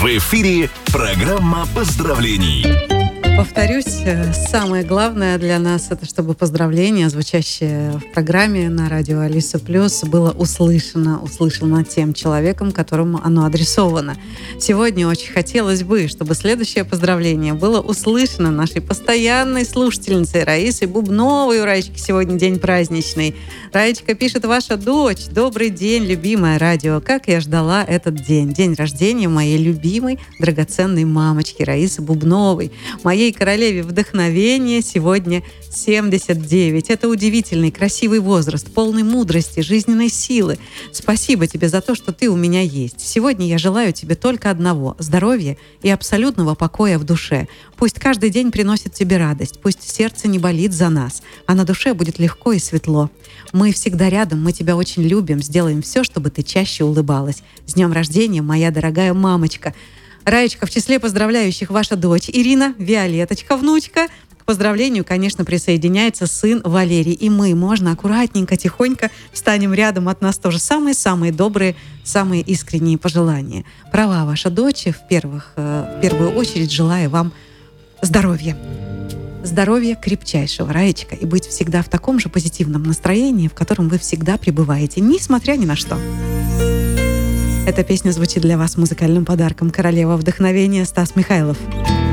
В эфире программа поздравлений. Повторюсь, самое главное для нас — это чтобы поздравление, звучащее в программе на радио Алиса Плюс, было услышано тем человеком, которому оно адресовано. Сегодня очень хотелось бы, чтобы следующее поздравление было услышано нашей постоянной слушательницей Раисой Бубновой. У Раечки сегодня день праздничный. Раечка пишет: «Ваша дочь. Добрый день, любимое радио. Как я ждала этот день. День рождения моей любимой, драгоценной мамочки Раисы Бубновой. Моей королеве вдохновения сегодня 79. Это удивительный, красивый возраст, полный мудрости, жизненной силы. Спасибо тебе за то, что ты у меня есть. Сегодня я желаю тебе только одного — здоровья и абсолютного покоя в душе. Пусть каждый день приносит тебе радость, пусть сердце не болит за нас, а на душе будет легко и светло. Мы всегда рядом, мы тебя очень любим, сделаем все, чтобы ты чаще улыбалась. С днем рождения, моя дорогая мамочка». Раечка, в числе поздравляющих ваша дочь Ирина, Виолеточка, внучка. К поздравлению, конечно, присоединяется сын Валерий. И мы, можно аккуратненько, тихонько встанем рядом, от нас тоже самые-самые добрые, самые искренние пожелания. Права ваша дочь, в первую очередь желаю вам здоровья. Здоровья крепчайшего, Раечка, и быть всегда в таком же позитивном настроении, в котором вы всегда пребываете, несмотря ни на что. Эта песня звучит для вас музыкальным подарком. «Королева вдохновения», Стас Михайлов.